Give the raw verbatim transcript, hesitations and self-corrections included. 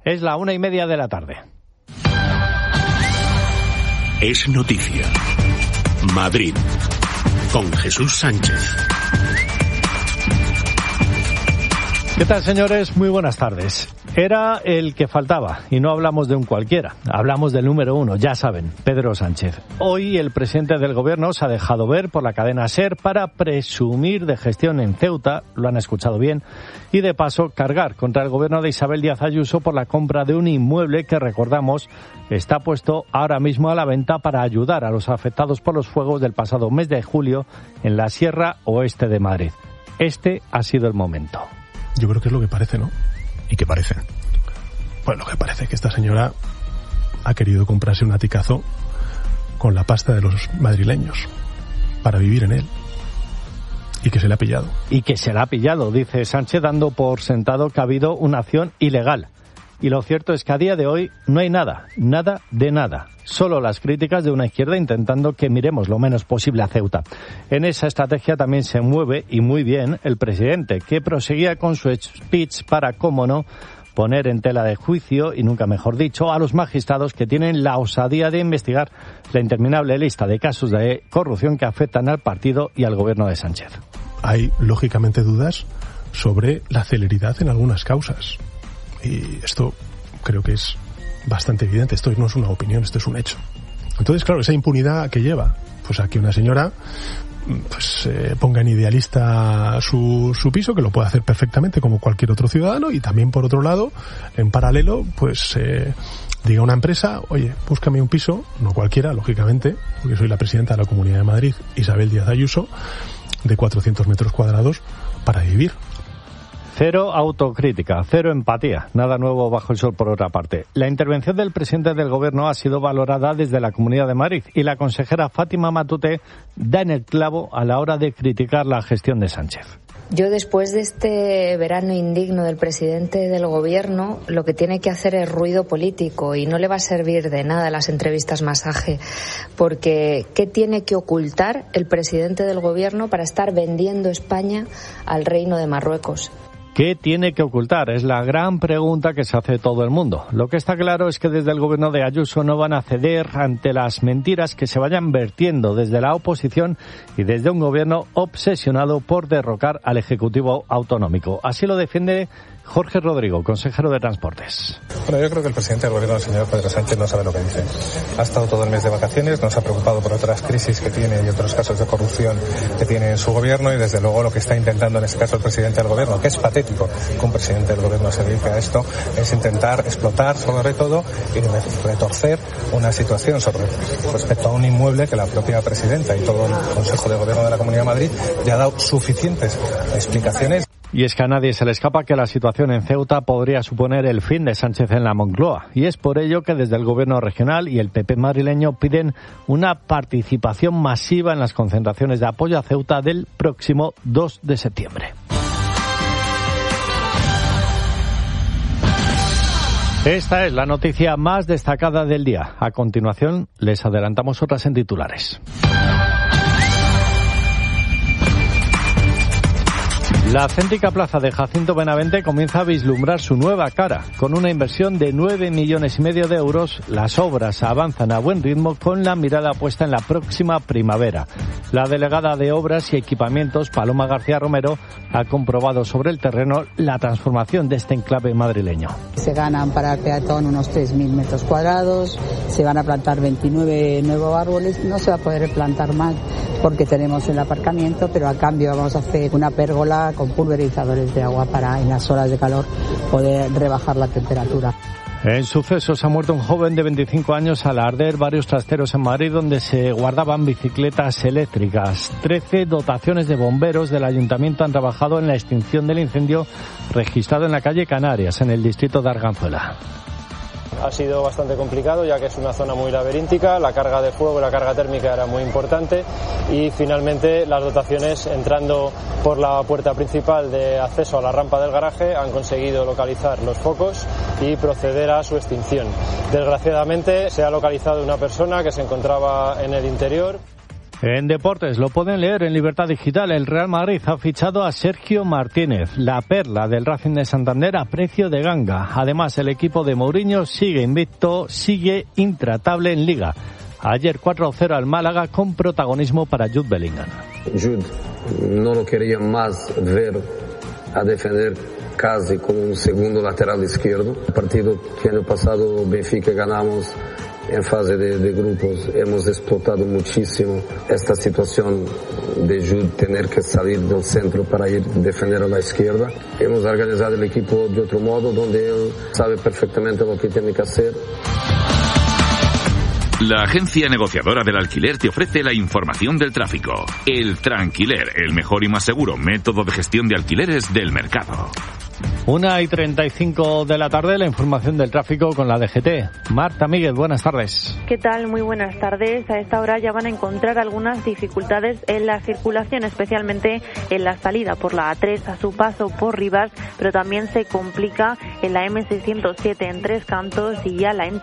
Es la una y media de la tarde. Es noticia. Madrid. Con Jesús Sánchez. ¿Qué tal, señores? Muy buenas tardes. Era el que faltaba, y no hablamos de un cualquiera, hablamos del número uno, ya saben, Pedro Sánchez. Hoy el presidente del gobierno se ha dejado ver por la cadena SER para presumir de gestión en Ceuta, lo han escuchado bien, y de paso cargar contra el gobierno de Isabel Díaz Ayuso por la compra de un inmueble que, recordamos, está puesto ahora mismo a la venta para ayudar a los afectados por los fuegos del pasado mes de julio en la Sierra Oeste de Madrid. Este ha sido el momento. Yo creo que es lo que parece, ¿no? ¿Y qué parece? Pues lo que parece es que esta señora ha querido comprarse un aticazo con la pasta de los madrileños para vivir en él. Y que se le ha pillado. Y que se le ha pillado, dice Sánchez, dando por sentado que ha habido una acción ilegal. Y lo cierto es que a día de hoy no hay nada, nada de nada. Solo las críticas de una izquierda intentando que miremos lo menos posible a Ceuta. En esa estrategia también se mueve, y muy bien, el presidente, que proseguía con su speech para, cómo no, poner en tela de juicio, y nunca mejor dicho, a los magistrados que tienen la osadía de investigar la interminable lista de casos de corrupción que afectan al partido y al gobierno de Sánchez. Hay, lógicamente, dudas sobre la celeridad en algunas causas. Y esto creo que es bastante evidente. Esto no es una opinión, esto es un hecho. Entonces, claro, esa impunidad que lleva pues a que una señora pues eh, ponga en idealista su, su piso, que lo puede hacer perfectamente como cualquier otro ciudadano, y también, por otro lado, en paralelo, pues eh, diga a una empresa: oye, búscame un piso, no cualquiera, lógicamente, porque soy la presidenta de la Comunidad de Madrid, Isabel Díaz Ayuso, de cuatrocientos metros cuadrados para vivir. Cero autocrítica, cero empatía, nada nuevo bajo el sol por otra parte. La intervención del presidente del gobierno ha sido valorada desde la Comunidad de Madrid, y la consejera Fátima Matute da en el clavo a la hora de criticar la gestión de Sánchez. Yo, después de este verano indigno del presidente del gobierno, lo que tiene que hacer es ruido político, y no le va a servir de nada las entrevistas masaje, porque ¿qué tiene que ocultar el presidente del gobierno para estar vendiendo España al Reino de Marruecos? ¿Qué tiene que ocultar? Es la gran pregunta que se hace todo el mundo. Lo que está claro es que desde el gobierno de Ayuso no van a ceder ante las mentiras que se vayan vertiendo desde la oposición y desde un gobierno obsesionado por derrocar al Ejecutivo autonómico. Así lo defiende Jorge Rodrigo, consejero de Transportes. Bueno, yo creo que el presidente del gobierno, el señor Pedro Sánchez, no sabe lo que dice. Ha estado todo el mes de vacaciones, no se ha preocupado por otras crisis que tiene y otros casos de corrupción que tiene en su gobierno, y desde luego lo que está intentando en este caso el presidente del gobierno, que es patético que un presidente del gobierno se dedique a esto, es intentar explotar sobre todo y retorcer una situación sobre respecto a un inmueble que la propia presidenta y todo el Consejo de Gobierno de la Comunidad de Madrid ya ha dado suficientes explicaciones. Y es que a nadie se le escapa que la situación en Ceuta podría suponer el fin de Sánchez en la Moncloa. Y es por ello que desde el gobierno regional y el P P madrileño piden una participación masiva en las concentraciones de apoyo a Ceuta del próximo dos de septiembre. Esta es la noticia más destacada del día. A continuación, les adelantamos otras en titulares. La céntrica plaza de Jacinto Benavente comienza a vislumbrar su nueva cara. Con una inversión de nueve millones y medio de euros, las obras avanzan a buen ritmo con la mirada puesta en la próxima primavera. La delegada de Obras y Equipamientos, Paloma García Romero, ha comprobado sobre el terreno la transformación de este enclave madrileño. Se ganan para el peatón unos tres mil metros cuadrados, se van a plantar veintinueve nuevos árboles, no se va a poder plantar más porque tenemos el aparcamiento, pero a cambio vamos a hacer una pérgola con pulverizadores de agua para en las horas de calor poder rebajar la temperatura. En sucesos ha muerto un joven de veinticinco años al arder varios trasteros en Madrid donde se guardaban bicicletas eléctricas. Trece dotaciones de bomberos del ayuntamiento han trabajado en la extinción del incendio registrado en la calle Canarias, en el distrito de Arganzuela. Ha sido bastante complicado ya que es una zona muy laberíntica, la carga de fuego y la carga térmica era muy importante y finalmente las dotaciones, entrando por la puerta principal de acceso a la rampa del garaje, han conseguido localizar los focos y proceder a su extinción. Desgraciadamente se ha localizado una persona que se encontraba en el interior. En deportes, lo pueden leer en Libertad Digital. El Real Madrid ha fichado a Sergio Martínez, la perla del Racing de Santander, a precio de ganga. Además, el equipo de Mourinho sigue invicto, sigue intratable en Liga. Ayer cuatro a cero al Málaga con protagonismo para Jude Bellingham. Jude no lo quería más ver a defender casi como un segundo lateral izquierdo. El partido que año pasado Benfica ganamos en fase de, de grupos, hemos explotado muchísimo esta situación de Jude tener que salir del centro para ir a defender a la izquierda. Hemos organizado el equipo de otro modo, donde él sabe perfectamente lo que tiene que hacer. La agencia negociadora del alquiler te ofrece la información del tráfico. El Tranquiler, el mejor y más seguro método de gestión de alquileres del mercado. Una y treinta y cinco de la tarde, la información del tráfico con la D G T. Marta Míguez, buenas tardes. ¿Qué tal? Muy buenas tardes. A esta hora ya van a encontrar algunas dificultades en la circulación, especialmente en la salida por la A tres a su paso por Rivas, pero también se complica en la eme seiscientos siete en Tres Cantos y ya la entrada